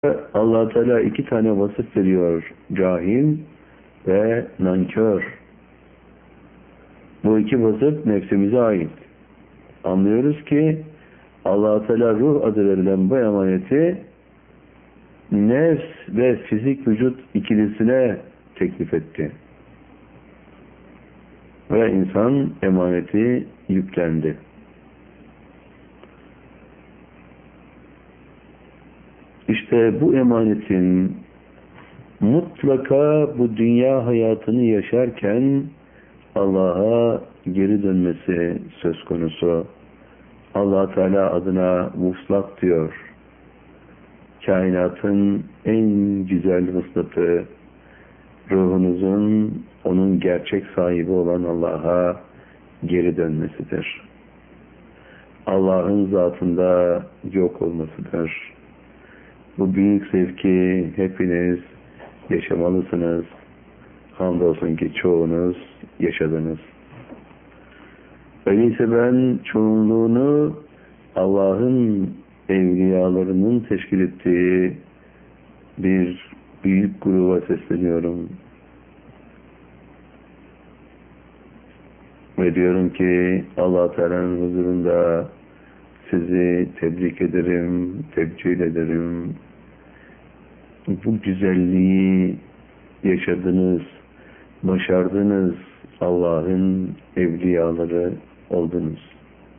Allah Teala iki tane vasıf veriyor. Cahil ve nankör. Bu iki vasıf nefsimize ait. Anlıyoruz ki Allah Teala ruh adı verilen bu emaneti nefs ve fizik vücut ikilisine teklif etti. Ve insan emaneti yüklendi. İşte bu emanetin mutlaka bu dünya hayatını yaşarken Allah'a geri dönmesi söz konusu. Allah Teala adına vuslat diyor. Kainatın en güzel vuslatı, ruhunuzun onun gerçek sahibi olan Allah'a geri dönmesidir. Allah'ın zatında yok olmasıdır. Bu büyük zevki hepiniz yaşamalısınız. Hamdolsun ki çoğunuz yaşadınız. Öyleyse ben çoğunluğunu Allah'ın evliyalarının teşkil ettiği bir büyük gruba sesleniyorum. Ve diyorum ki Allah Teala'nın huzurunda sizi tebrik ederim, tebcil ederim. Bu güzelliği yaşadınız, başardınız, Allah'ın evliyaları oldunuz.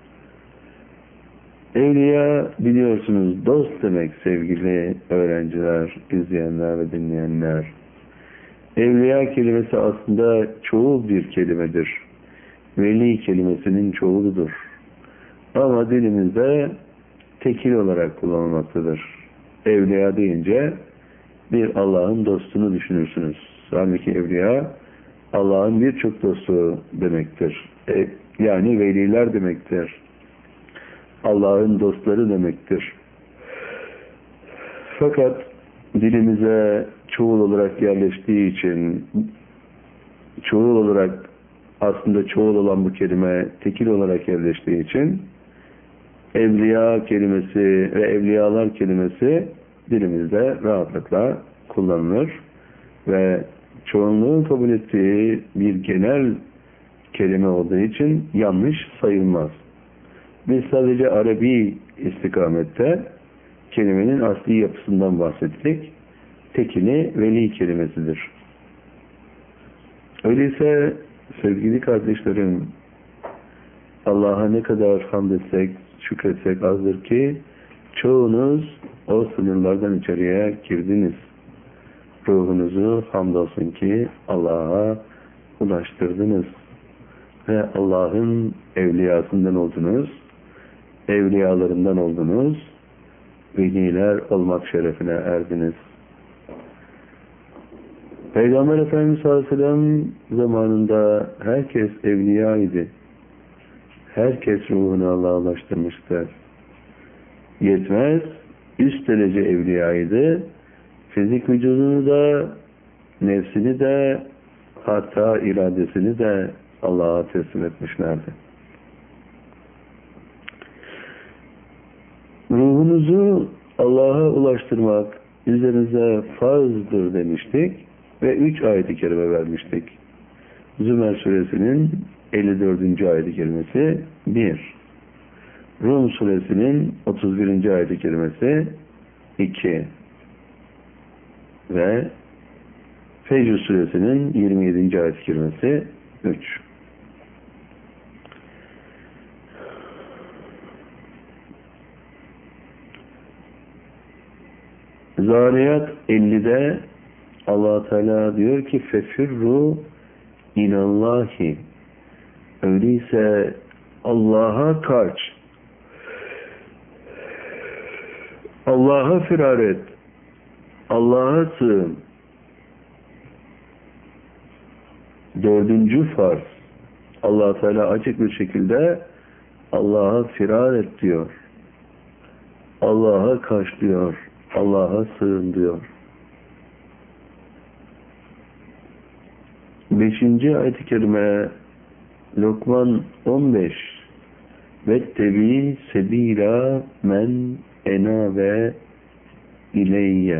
Evliya biliyorsunuz dost demek sevgili öğrenciler, izleyenler ve dinleyenler. Evliya kelimesi aslında çoğul bir kelimedir. Veli kelimesinin çoğuludur. Ama dilimizde tekil olarak kullanılmaktadır. Evliya deyince bir Allah'ın dostunu düşünürsünüz. Halbuki evliya Allah'ın birçok dostu demektir. Yani veliler demektir. Allah'ın dostları demektir. Fakat dilimize çoğul olarak yerleştiği için çoğul olarak aslında çoğul olan bu kelime tekil olarak yerleştiği için evliya kelimesi ve evliyalar kelimesi dilimizde rahatlıkla kullanılır ve çoğunluğun kabul ettiği bir genel kelime olduğu için yanlış sayılmaz. Biz sadece Arabi istikamette kelimenin asli yapısından bahsettik. Tekini veli kelimesidir. Öyleyse sevgili kardeşlerim, Allah'a ne kadar hamd etsek, şükretsek azdır ki çoğunuz o sınırlardan içeriye girdiniz. Ruhunuzu hamdolsun ki Allah'a ulaştırdınız. Ve Allah'ın evliyasından oldunuz, evliyalarından oldunuz, veliler olmak şerefine erdiniz. Peygamber Efendimiz sallallahu aleyhi ve sellem zamanında herkes evliya idi. Herkes ruhunu Allah'a ulaştırmıştır. Yetmez, üst derece evliyaydı. Fizik vücudunu da, nefsini de, hatta iradesini de Allah'a teslim etmişlerdi. Ruhunuzu Allah'a ulaştırmak üzerinize farzdır demiştik ve 3 ayet-i kerime vermiştik. Zümer suresinin 54. ayet-i kerimesi 1. Rum suresinin 31. ayet-i kerimesi 2. Ve Fecr suresinin 27. ayet-i kerimesi 3. Zariyat 50'de Allah Teala diyor ki fefirru inallahi. Öyleyse Allah'a kaç. Allah'a firar et. Allah'a sığın. 4. farz. Allah Teala açık bir şekilde Allah'a firar et diyor. Allah'a kaç diyor. Allah'a sığın diyor. 5. ayet-i kerime Lokman 15 Vettebi sebila men enabe ileyye